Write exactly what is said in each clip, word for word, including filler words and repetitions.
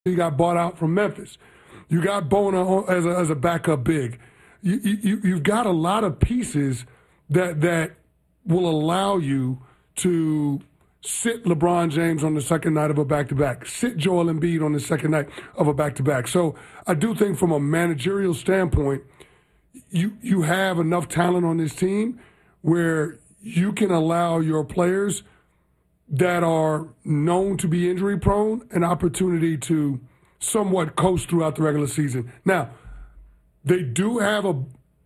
He got bought out from Memphis. You got Bona as a, as a backup big. You, you, you've got a lot of pieces that that will allow you to sit LeBron James on the second night of a back-to-back, sit Joel Embiid on the second night of a back-to-back. So I do think from a managerial standpoint, you you have enough talent on this team where you can allow your players that are known to be injury prone an opportunity to somewhat coast throughout the regular season. Now, they do have a,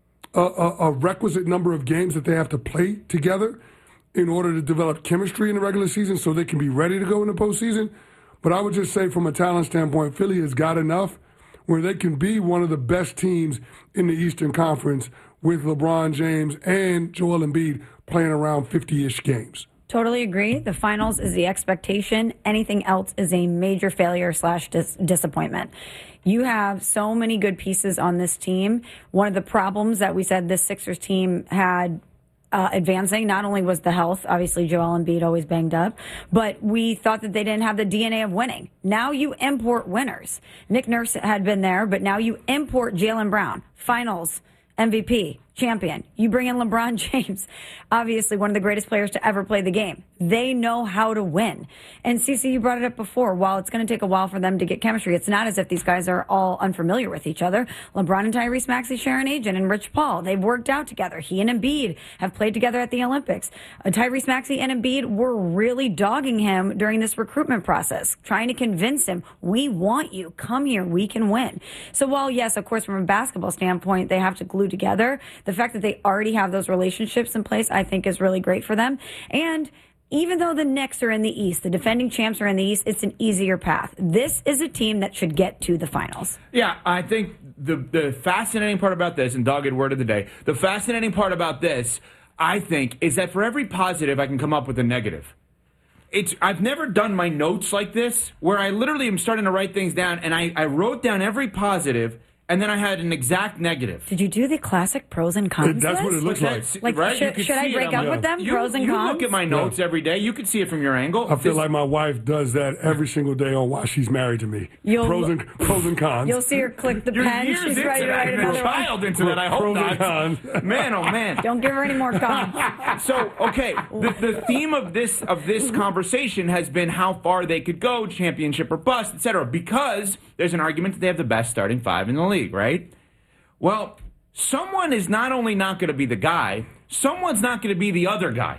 a, a requisite number of games that they have to play together in order to develop chemistry in the regular season so they can be ready to go in the postseason. But I would just say from a talent standpoint, Philly has got enough where they can be one of the best teams in the Eastern Conference with LeBron James and Joel Embiid playing around fifty-ish games. Totally agree. The finals is the expectation. Anything else is a major failure slash dis- disappointment. You have so many good pieces on this team. One of the problems that we said this Sixers team had uh, advancing, not only was the health, obviously Joel Embiid always banged up, but we thought that they didn't have the D N A of winning. Now you import winners. Nick Nurse had been there, but now you import Jaylen Brown, finals M V P, champion. You bring in LeBron James, obviously one of the greatest players to ever play the game. They know how to win. And Cece, you brought it up before. While it's going to take a while for them to get chemistry, it's not as if these guys are all unfamiliar with each other. LeBron and Tyrese Maxey share an agent, and Rich Paul. They've worked out together. He and Embiid have played together at the Olympics. Uh, Tyrese Maxey and Embiid were really dogging him during this recruitment process, trying to convince him, we want you. Come here. We can win. So while, yes, of course, from a basketball standpoint, they have to glue together, the fact that they already have those relationships in place, I think, is really great for them. And even though the Knicks are in the East, the defending champs are in the East, it's an easier path. This is a team that should get to the finals. Yeah, I think the the fascinating part about this, and dogged word of the day, the fascinating part about this, I think, is that for every positive, I can come up with a negative. It's I've never done my notes like this, where I literally am starting to write things down, and I, I wrote down every positive, and then I had an exact negative. Did you do the classic pros and cons? That's what it looks like. Like, right? should, should I break up with them? You, pros and you cons? look at my notes Yeah. every day. You can see it from your angle. I feel This- like my wife does that every single day on why she's married to me. You'll- pros and pros and cons. You'll see her click the You're pen. years She's into ready to that. write You're a another one. child into that. I hope Pros and not. cons. Man, oh man. Don't give her any more cons. So, okay, the, the theme of this of this conversation has been how far they could go, championship or bust, et cetera, because there's an argument that they have the best starting five in the league, right? Well, someone is not only not going to be the guy, someone's not going to be the other guy.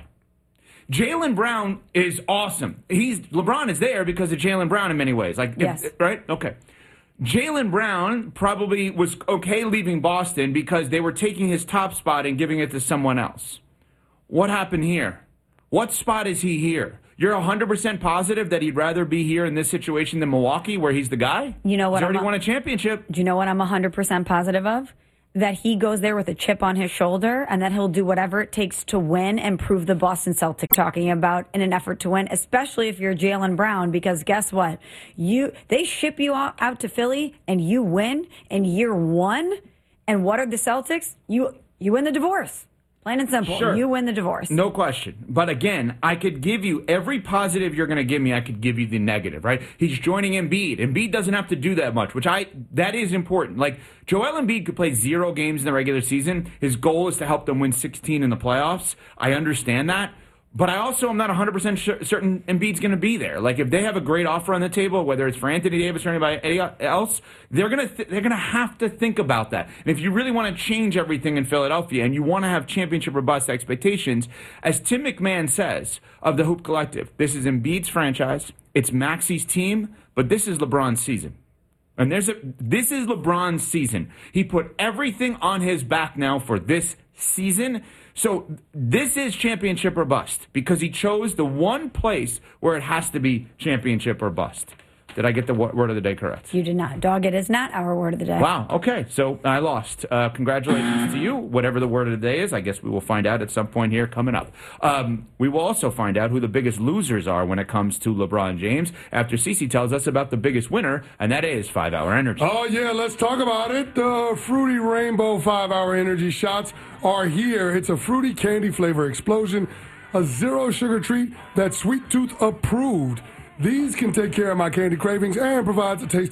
Jaylen Brown is awesome. He's LeBron is there because of Jaylen Brown in many ways. Like, Yes. if, right? Okay. Jaylen Brown probably was okay leaving Boston because they were taking his top spot and giving it to someone else. What happened here? What spot is he here? You're one hundred percent positive that he'd rather be here in this situation than Milwaukee, where he's the guy? You know what? He's already I'm a- won a championship. Do you know what I'm one hundred percent positive of? That he goes there with a chip on his shoulder and that he'll do whatever it takes to win and prove the Boston Celtics talking about in an effort to win, especially if you're Jaylen Brown, because guess what? You they ship you out, out to Philly and you win in year one. And what are the Celtics? You you win the divorce. Plain and simple. Sure. You win the divorce. No question. But again, I could give you every positive you're going to give me, I could give you the negative, right? He's joining Embiid. Embiid doesn't have to do that much, which I, that is important. Like, Joel Embiid could play zero games in the regular season. His goal is to help them win sixteen in the playoffs. I understand that. But I also am not one hundred percent sure, certain Embiid's going to be there. Like, if they have a great offer on the table, whether it's for Anthony Davis or anybody else, they're going to th- they're going to have to think about that. And if you really want to change everything in Philadelphia and you want to have championship or bust expectations, as Tim McMahon says of the Hoop Collective, this is Embiid's franchise, it's Maxey's team, but this is LeBron's season. And there's a this is LeBron's season. He put everything on his back now for this season. So this is championship or bust because he chose the one place where it has to be championship or bust. Did I get the word of the day correct? You did not. Dog, it is not our word of the day. Wow. Okay. So I lost. Uh, congratulations to you. Whatever the word of the day is, I guess we will find out at some point here coming up. Um, we will also find out who the biggest losers are when it comes to LeBron James after Cece tells us about the biggest winner, and that is five hour Energy. Oh, yeah, let's talk about it. The Fruity Rainbow five hour Energy shots are here. It's a fruity candy flavor explosion, a zero sugar treat that's Sweet Tooth approved. These can take care of my candy cravings and provides a taste